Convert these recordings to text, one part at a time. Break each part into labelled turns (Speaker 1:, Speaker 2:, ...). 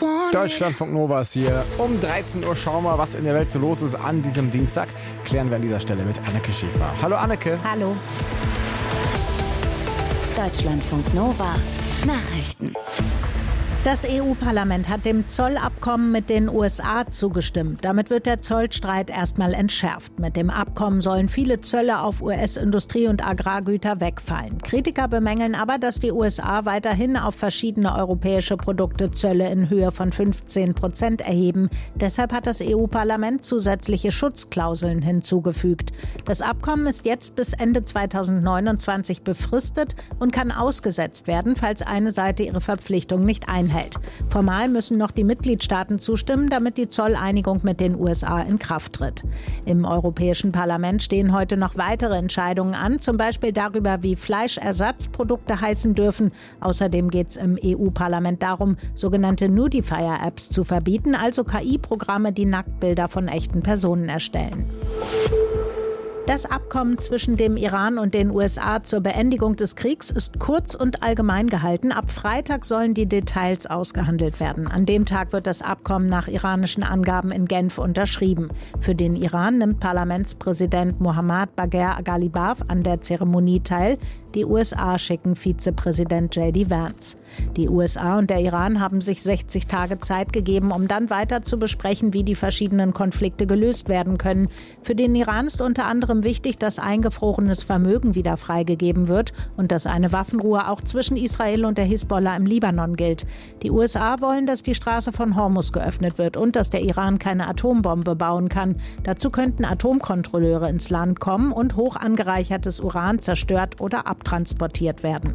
Speaker 1: Deutschlandfunk Nova ist hier. Um 13 Uhr schauen wir, was in der Welt so los ist an diesem Dienstag. Klären wir an dieser Stelle mit Anneke Schäfer. Hallo Anneke.
Speaker 2: Hallo.
Speaker 3: Deutschlandfunk Nova Nachrichten.
Speaker 2: Das EU-Parlament hat dem Zollabkommen mit den USA zugestimmt. Damit wird der Zollstreit erstmal entschärft. Mit dem Abkommen sollen viele Zölle auf US-Industrie- und Agrargüter wegfallen. Kritiker bemängeln aber, dass die USA weiterhin auf verschiedene europäische Produkte Zölle in Höhe von 15% erheben. Deshalb hat das EU-Parlament zusätzliche Schutzklauseln hinzugefügt. Das Abkommen ist jetzt bis Ende 2029 befristet und kann ausgesetzt werden, falls eine Seite ihre Verpflichtung nicht einhält. Formal müssen noch die Mitgliedstaaten zustimmen, damit die Zolleinigung mit den USA in Kraft tritt. Im Europäischen Parlament stehen heute noch weitere Entscheidungen an, zum Beispiel darüber, wie Fleischersatzprodukte heißen dürfen. Außerdem geht es im EU-Parlament darum, sogenannte Nudifier-Apps zu verbieten, also KI-Programme, die Nacktbilder von echten Personen erstellen. Das Abkommen zwischen dem Iran und den USA zur Beendigung des Kriegs ist kurz und allgemein gehalten. Ab Freitag sollen die Details ausgehandelt werden. An dem Tag wird das Abkommen nach iranischen Angaben in Genf unterschrieben. Für den Iran nimmt Parlamentspräsident Mohammad Bagher Ghalibaf an der Zeremonie teil. Die USA schicken Vizepräsident J.D. Vance. Die USA und der Iran haben sich 60 Tage Zeit gegeben, um dann weiter zu besprechen, wie die verschiedenen Konflikte gelöst werden können. Für den Iran ist unter anderem wichtig, dass eingefrorenes Vermögen wieder freigegeben wird und dass eine Waffenruhe auch zwischen Israel und der Hisbollah im Libanon gilt. Die USA wollen, dass die Straße von Hormuz geöffnet wird und dass der Iran keine Atombombe bauen kann. Dazu könnten Atomkontrolleure ins Land kommen und hoch angereichertes Uran zerstört oder abtransportiert werden.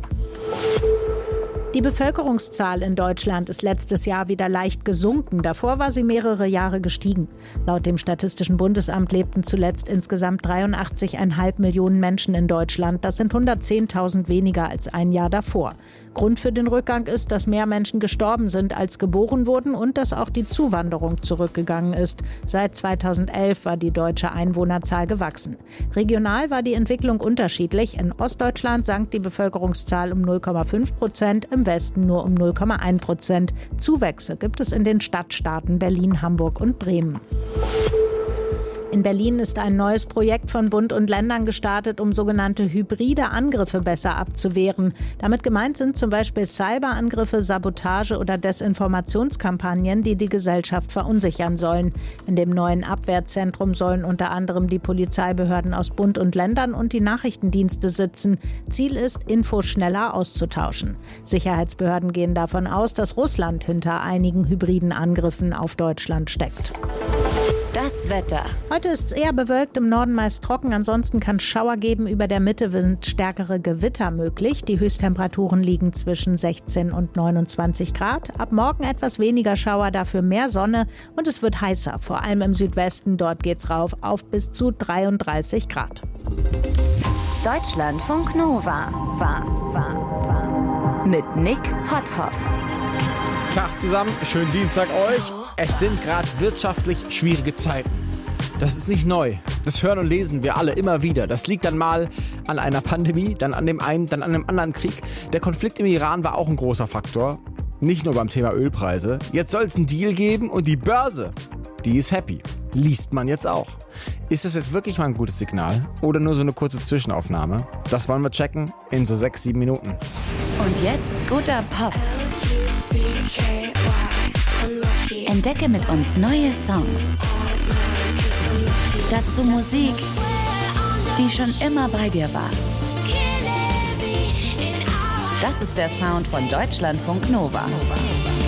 Speaker 2: Die Bevölkerungszahl in Deutschland ist letztes Jahr wieder leicht gesunken. Davor war sie mehrere Jahre gestiegen. Laut dem Statistischen Bundesamt lebten zuletzt insgesamt 83,5 Millionen Menschen in Deutschland. Das sind 110.000 weniger als ein Jahr davor. Grund für den Rückgang ist, dass mehr Menschen gestorben sind, als geboren wurden und dass auch die Zuwanderung zurückgegangen ist. Seit 2011 war die deutsche Einwohnerzahl gewachsen. Regional war die Entwicklung unterschiedlich. In Ostdeutschland sank die Bevölkerungszahl um 0,5%, im Westen nur um 0,1%. Zuwächse gibt es in den Stadtstaaten Berlin, Hamburg und Bremen. In Berlin ist ein neues Projekt von Bund und Ländern gestartet, um sogenannte hybride Angriffe besser abzuwehren. Damit gemeint sind zum Beispiel Cyberangriffe, Sabotage oder Desinformationskampagnen, die die Gesellschaft verunsichern sollen. In dem neuen Abwehrzentrum sollen unter anderem die Polizeibehörden aus Bund und Ländern und die Nachrichtendienste sitzen. Ziel ist, Infos schneller auszutauschen. Sicherheitsbehörden gehen davon aus, dass Russland hinter einigen hybriden Angriffen auf Deutschland steckt.
Speaker 3: Das Wetter.
Speaker 2: Heute ist es eher bewölkt, im Norden meist trocken. Ansonsten kann es Schauer geben. Über der Mitte sind stärkere Gewitter möglich. Die Höchsttemperaturen liegen zwischen 16 und 29 Grad. Ab morgen etwas weniger Schauer, dafür mehr Sonne. Und es wird heißer, vor allem im Südwesten. Dort geht's rauf auf bis zu 33 Grad.
Speaker 3: Deutschlandfunk Nova. Mit Nick Potthoff.
Speaker 1: Tag zusammen, schönen Dienstag euch. Es sind gerade wirtschaftlich schwierige Zeiten. Das ist nicht neu. Das hören und lesen wir alle immer wieder. Das liegt dann mal an einer Pandemie, dann an dem einen, dann an einem anderen Krieg. Der Konflikt im Iran war auch ein großer Faktor. Nicht nur beim Thema Ölpreise. Jetzt soll es einen Deal geben und die Börse, die ist happy. Liest man jetzt auch. Ist das jetzt wirklich mal ein gutes Signal oder nur so eine kurze Zwischenaufnahme? Das wollen wir checken in so 6-7 Minuten.
Speaker 3: Und jetzt guter Pop. Entdecke mit uns neue Songs. Dazu Musik, die schon immer bei dir war. Das ist der Sound von Deutschlandfunk Nova.